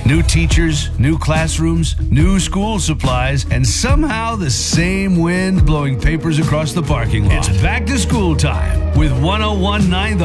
New teachers, new classrooms, new school supplies, and somehow the same wind blowing papers across the parking lot. It's back to school time with 101.9 The